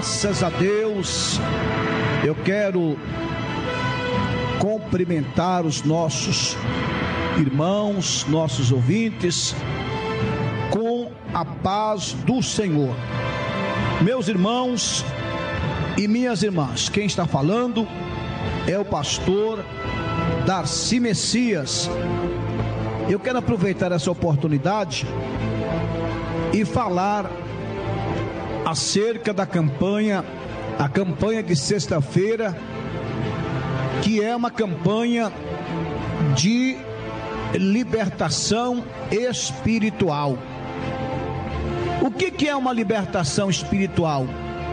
Graças a Deus, eu quero cumprimentar os nossos irmãos, nossos ouvintes, com a paz do Senhor. Meus irmãos e minhas irmãs, quem está falando é o pastor Darcy Messias. Eu quero aproveitar essa oportunidade e falar acerca da campanha, a campanha de sexta-feira, que é uma campanha de libertação espiritual. O que é uma libertação espiritual?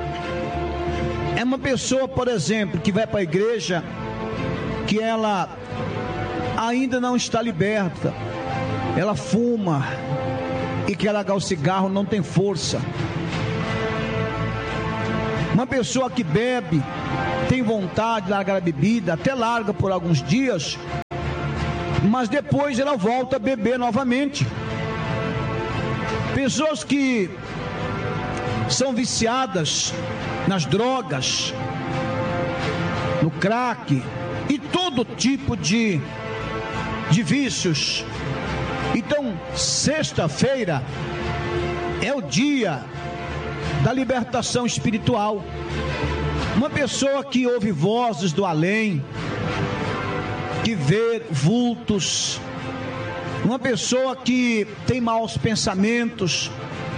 É uma pessoa, por exemplo, que vai para a igreja, que ela ainda não está liberta, ela fuma e quer largar o cigarro, não tem força. Uma pessoa que bebe, tem vontade de largar a bebida, até larga por alguns dias, mas depois ela volta a beber novamente. Pessoas que são viciadas nas drogas, no crack e todo tipo de vícios. Então, sexta-feira é o dia da libertação espiritual. Uma pessoa que ouve vozes do além, que vê vultos, uma pessoa que tem maus pensamentos,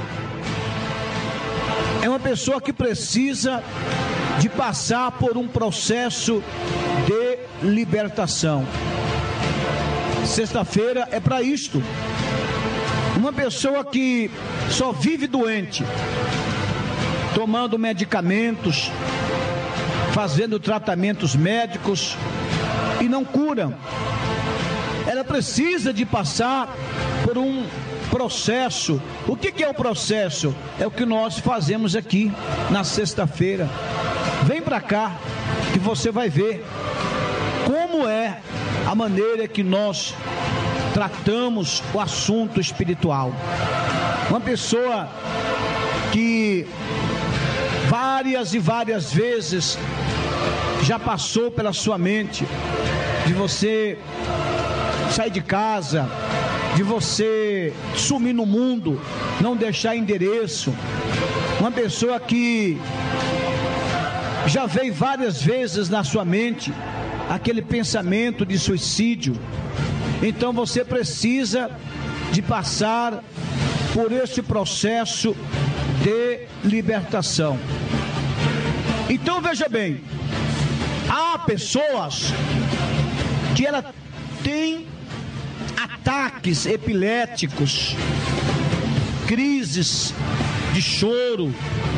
é uma pessoa que precisa de passar por um processo de libertação. Sexta-feira é para isto. Uma pessoa que só vive doente, tomando medicamentos, fazendo tratamentos médicos e não cura. Ela precisa de passar por um processo. O que é o processo? É o que nós fazemos aqui na sexta-feira. Vem para cá que você vai ver como é a maneira que nós tratamos o assunto espiritual. Uma pessoa que várias e várias vezes já passou pela sua mente de você sair de casa, de você sumir no mundo, não deixar endereço. Uma pessoa que já veio várias vezes na sua mente aquele pensamento de suicídio. Então você precisa de passar por esse processo de libertação. Então veja bem, há pessoas que ela tem ataques epiléticos, crises de choro,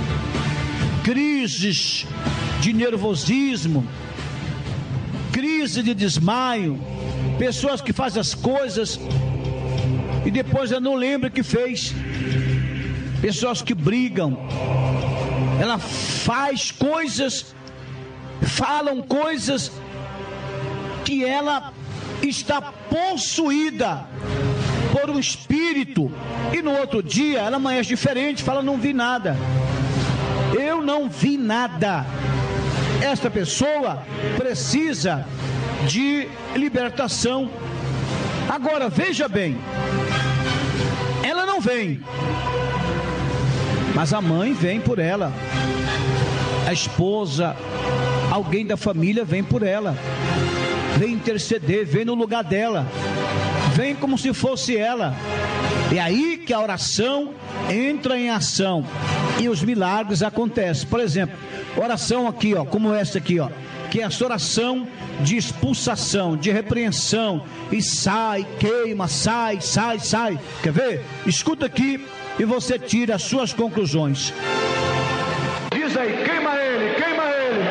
crises de nervosismo, crise de desmaio, pessoas que fazem as coisas e depois ela não lembra que fez, pessoas que brigam, ela faz coisas, falam coisas que ela está possuída por um espírito e no outro dia ela amanhece diferente, fala: não vi nada, eu não vi nada. Esta pessoa precisa de libertação. Agora veja bem, ela não vem, mas a mãe vem por ela, a esposa, alguém da família vem por ela, vem interceder, vem no lugar dela, vem como se fosse ela. É aí que a oração entra em ação e os milagres acontecem. Por exemplo, oração aqui, ó, como essa aqui, ó, que é essa oração de expulsação, de repreensão, e sai, queima, sai. Quer ver? Escuta aqui e você tira as suas conclusões. Diz aí: queima ele, queima ele.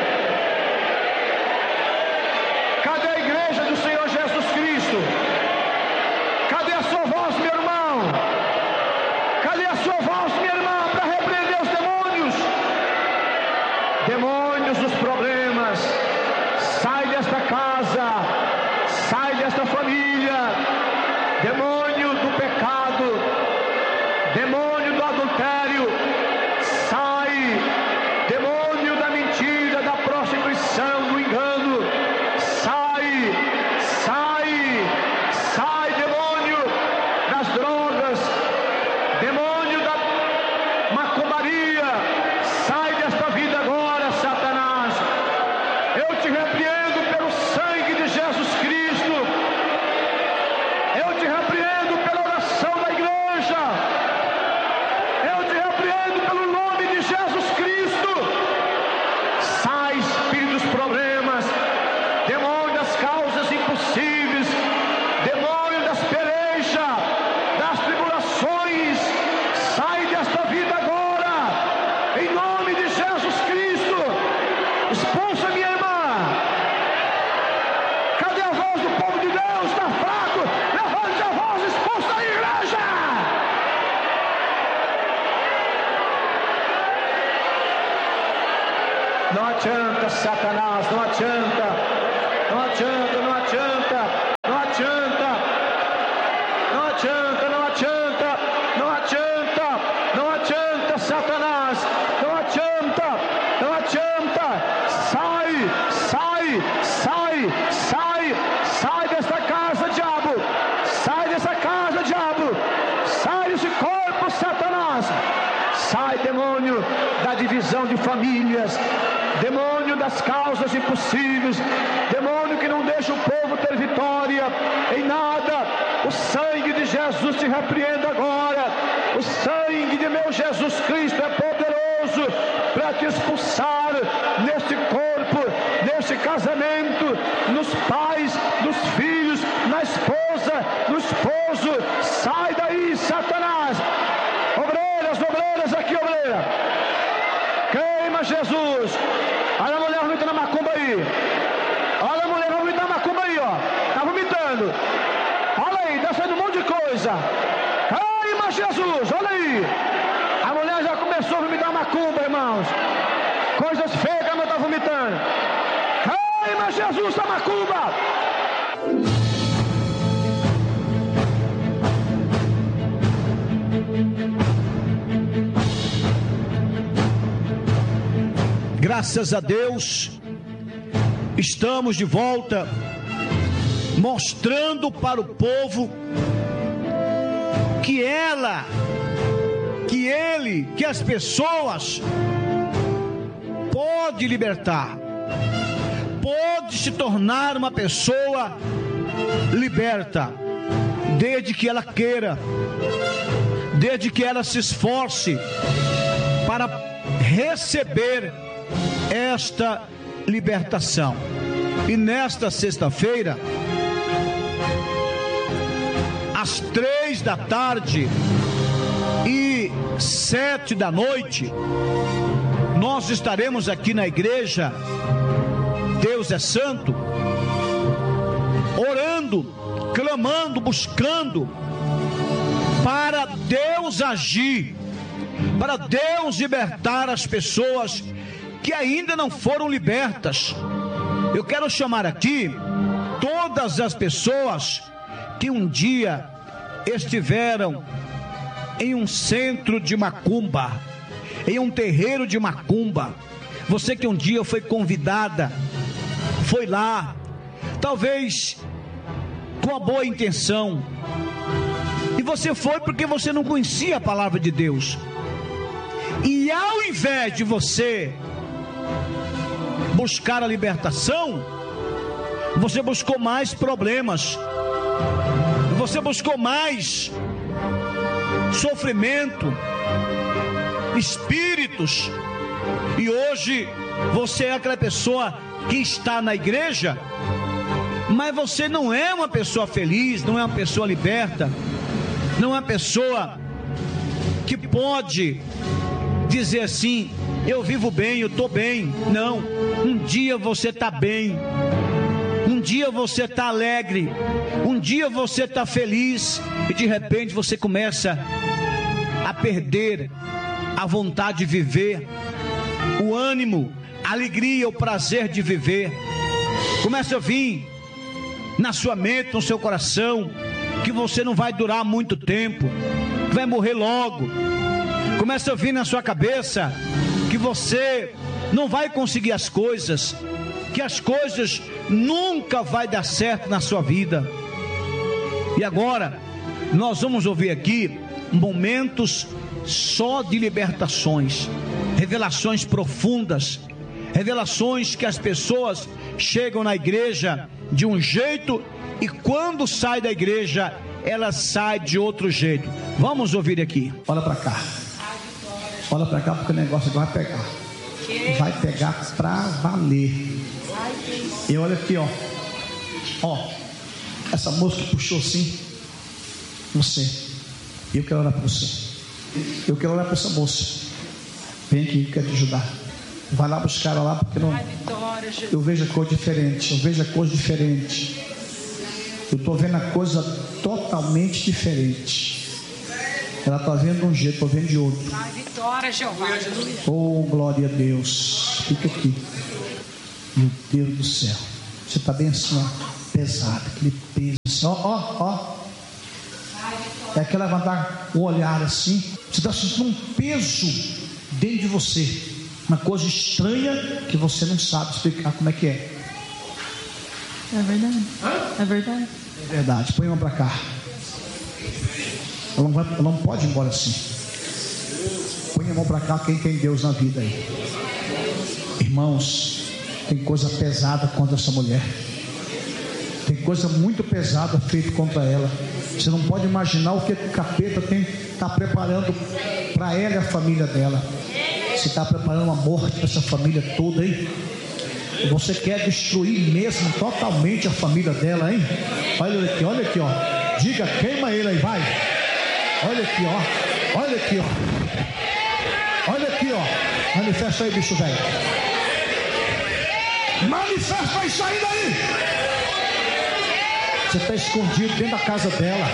Cadê a igreja do Senhor Jesus Cristo? Cadê a sua voz, meu irmão? Cadê a sua voz, minha irmã, para repreender os demônios? Demônios dos problemas, sai desta casa, sai desta família. Demônio do pecado, demônio do adultério, sai. Demônio zombaria, sai desta vida agora, Satanás. Eu te repreendo pelo sangue de Jesus Cristo. Eu te repreendo pela oração da igreja. Eu te repreendo pelo nome de Jesus Cristo. Sai, espírito dos problemas, demônio das causas impossíveis, demônio das pelejas, das tribulações, sai desta vida agora, em nome de Jesus Cristo. Expulsa minha irmã. Cadê a voz do povo de Deus? Está fraco? Levante a voz, expulsa a igreja. Não adianta, Satanás, não adianta, não adianta, não adianta, não adianta, não adianta, não adianta, não adianta, não adianta, Satanás, não adianta, não adianta. Sai, sai, sai, sai, sai desta casa, diabo, sai dessa casa, diabo, sai desse corpo, Satanás. Sai, demônio da divisão de famílias, demônio das causas impossíveis, demônio que não deixa o povo ter vitória em nada. O sangue de Jesus te repreenda agora. O sangue de meu Jesus Cristo é poderoso para te expulsar neste corpo, neste casamento, nos pais, nos filhos, na esposa, no esposo. Sai daí, Satanás. Obreiras aqui, obreira. Queima Jesus. Olha a mulher vomitando a macumba aí. Olha a mulher vomitando a macumba aí, ó. Tá vomitando. Olha aí, tá saindo um monte de coisa. Queima Jesus, olha aí. A mulher já começou a vomitar a macumba, irmãos. Coisas feias que ela tá vomitando. Queima Jesus da macumba. Graças a Deus, estamos de volta, mostrando para o povo que que as pessoas pode libertar, pode se tornar uma pessoa liberta, desde que ela queira, desde que ela se esforce para receber esta libertação. E nesta sexta-feira, às 15h e 19h, nós estaremos aqui na igreja Deus é Santo, orando, clamando, buscando para Deus agir, para Deus libertar as pessoas que ainda não foram libertas. Eu quero chamar aqui todas as pessoas que um dia estiveram em um centro de macumba, em um terreiro de macumba. Você que um dia foi convidada, foi lá, talvez com a boa intenção, e você foi porque você não conhecia a palavra de Deus, e ao invés de você buscar a libertação, você buscou mais problemas, você buscou mais sofrimento, espíritos, e hoje você é aquela pessoa que está na igreja, mas você não é uma pessoa feliz, não é uma pessoa liberta, não é uma pessoa que pode dizer assim: eu vivo bem, eu estou bem. Não, um dia você está bem, um dia você está alegre, um dia você está feliz, e de repente você começa a perder a vontade de viver, o ânimo, a alegria, o prazer de viver. Começa a vir na sua mente, no seu coração, que você não vai durar muito tempo, que vai morrer logo. Começa a vir na sua cabeça que você não vai conseguir as coisas, que as coisas nunca vai dar certo na sua vida. E agora nós vamos ouvir aqui momentos só de libertações, revelações profundas, revelações que as pessoas chegam na igreja de um jeito e quando sai da igreja, ela sai de outro jeito. Vamos ouvir aqui. Olha para cá. Olha para cá porque o negócio vai pegar. Vai pegar para valer. E olha aqui, ó. Ó, essa moça que puxou assim, você. Eu quero orar para você. Eu quero orar para essa moça. Vem aqui, eu quero te ajudar. Vai lá buscar ela lá, porque não. Eu vejo a cor diferente. Eu vejo a cor diferente. Eu estou vendo a coisa totalmente diferente. Ela está vendo de um jeito, estou vendo de outro. Ai, vitória, Jeová. Oh, glória a Deus. Fica aqui. Meu Deus do céu. Você está bem assim, ó. Pesado, aquele peso. Ó. É aquela levantar o olhar assim. Você está sentindo um peso dentro de você. Uma coisa estranha que você não sabe explicar como é que é. É verdade. É verdade. É verdade. Põe uma para cá. Ela não pode ir embora assim. Põe a mão para cá quem tem Deus na vida aí. Irmãos, tem coisa pesada contra essa mulher. Tem coisa muito pesada feita contra ela. Você não pode imaginar o que o capeta está preparando para ela e a família dela. Você está preparando uma morte para essa família toda, hein? Você quer destruir mesmo totalmente a família dela, hein? Olha aqui, ó. Diga, queima ele aí, vai. Olha aqui, ó. Olha aqui, ó. Olha aqui, ó. Manifesta aí, bicho velho. Manifesta isso aí daí. Você está escondido dentro da casa dela.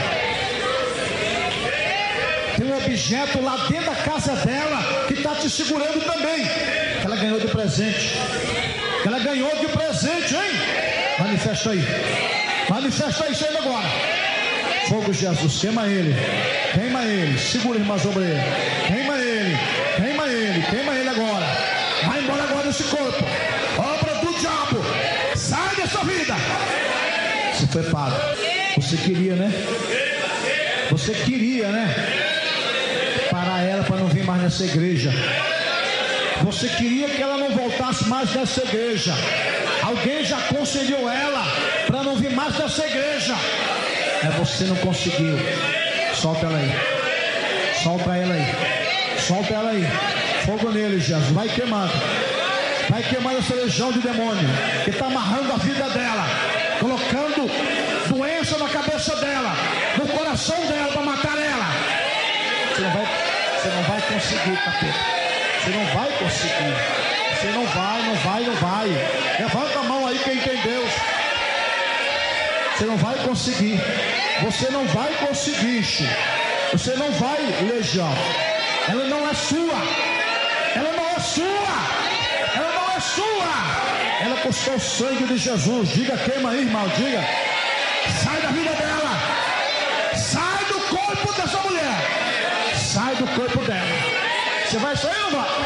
Tem um objeto lá dentro da casa dela que está te segurando também. Que ela ganhou de presente. Que ela ganhou de presente, hein? Manifesta aí. Manifesta isso aí agora. Fogo de Jesus, queima ele. Queima ele. Segura, irmã Sombreira. Queima ele. Queima ele. Queima ele agora. Vai embora agora desse corpo. Obra do diabo. Sai dessa vida. Você foi pago. Você queria, né? Você queria, né? Parar ela para não vir mais nessa igreja. Você queria que ela não voltasse mais nessa igreja. Alguém já aconselhou ela para não vir mais nessa igreja. Mas você não conseguiu. Solta ela aí. Solta ela aí. Solta ela aí. Fogo nele, Jesus. Vai queimando. Vai queimando essa legião de demônio que está amarrando a vida dela, colocando doença na cabeça dela, no coração dela, para matar ela. Você não vai conseguir, capeta. Você não vai conseguir. Você não vai. Levanta a mão aí quem tem Deus. Você não vai conseguir. Você não vai conseguir, Chico. Você não vai, legião. Ela não é sua. Ela não é sua. Ela não é sua. Ela custou o sangue de Jesus. Diga, queima aí, irmão. Diga. Sai da vida dela. Sai do corpo dessa mulher. Sai do corpo dela. Você vai sair ou não vai?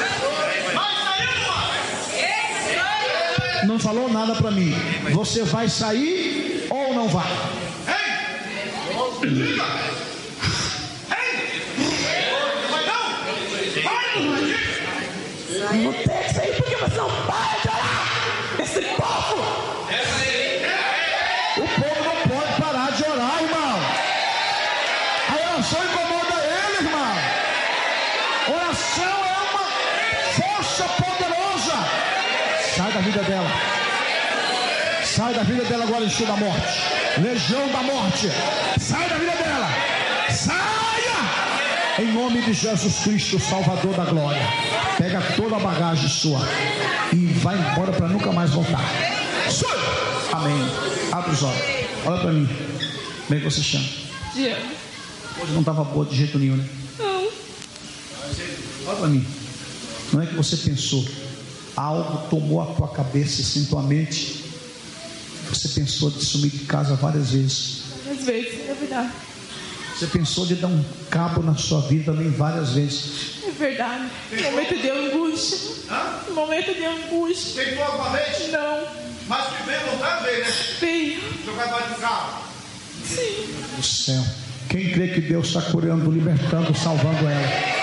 Não falou nada para mim. Você vai sair ou não vai? Não tem que sair porque você não para de orar. Esse povo. O povo não pode parar de orar, irmão. A oração incomoda ele, irmão. Oração é uma força poderosa. Sai da vida dela. Sai da vida dela agora, enxuga da morte. Legião da morte. Sai da vida dela. Saia! Em nome de Jesus Cristo, Salvador da glória. Pega toda a bagagem sua e vai embora para nunca mais voltar. Amém. Abre os olhos. Olha para mim. Como é que você chama? Diego. Hoje não estava boa de jeito nenhum, né? Não. Olha para mim. Não é que você pensou. Algo tomou a tua cabeça, assim, tua mente. Você pensou de sumir de casa várias vezes. Às vezes, é verdade. Você pensou de dar um cabo na sua vida também várias vezes. É verdade. Momento de angústia. Momento de angústia. Tentou alguma vez? Não. Mas que veio vontade, veio, né? Veio. Jogar debaixo do carro. Sim. Do céu. Quem crê que Deus está curando, libertando, salvando ela?